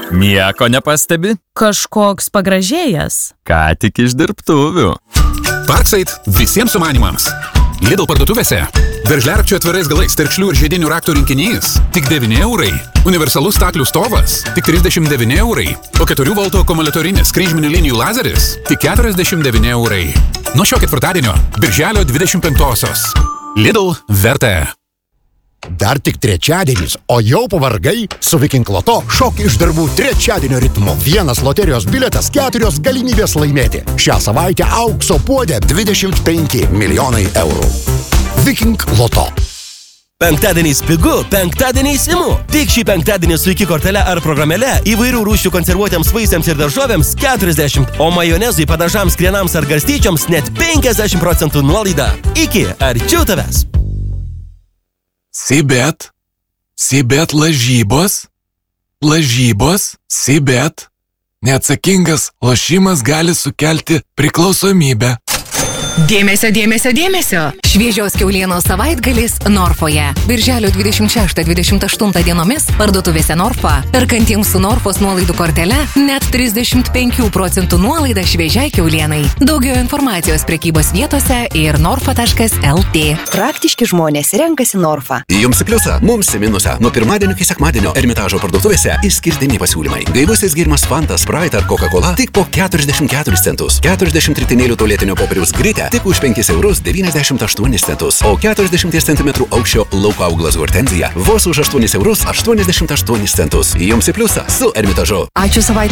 Nieko nepastebi? Kažkoks pagražėjęs. Ką tik iš dirbtuvių. Parkside visiems sumanimams. Lidl parduotuvėse. Veržliarakčių atvirais galais, terkšlių ir žiedinių raktų rinkinys. Tik 9 eurai. Universalus staklių stovas. Tik 39 eurai. O 4 voltų akumuliatorinis kryžminių linijų lazeris. Tik 49 eurai. Nuo šio ketvirtadienio, birželio 25-osios. Lidl vertė. Dar tik trečiadienis, o jau pavargai? Su Viking Loto šok iš darbų trečiadienio ritmu. Vienas loterijos biletas, 4 galimybės laimėti. Šią savaitę aukso puodė 25 milijonai eurų. Viking Loto. Penktadieniais pigu, penktadieniais imu. Tik šį penktadienį su iki kortele ar programėle įvairių rūšių konservuotiems vaisiams ir daržovėms 40, o majonezui, padažams, krienams ar garstyčioms net 50% nuolaida. Iki arčiau tavęs. Sibet lažybos, Sibet. Neatsakingas lošimas gali sukelti priklausomybę. Dėmesio, dėmesio, dėmesio. Šviežios kiaulienos savaitgalis Norfoje. Birželio 26-28 dienomis parduotuvėse Norfa. Perkantiems su Norfos nuolaidų kortele net 35% nuolaida šviežiai kiaulienai. Daugiau informacijos prekybos vietose ir norfa.lt. Praktiški žmonės renkasi Norfa. Jums į pliusą, mums į minusą. Nuo pirmadienio iki sekmadienio Ermitažo parduotuvėse išskirtiniai pasiūlymai. Gaivusis gėrimas Fanta, Sprite ar Coca-Cola tik po 44 centus. 40 ritinėlių tualetinio popieriaus gritė tik už 5,98 €, o 40 cm aukščio lauko auglas hortenzija vos už 8,88 €. Jums į pliusą su Ermitažu. Ačiū savaitę.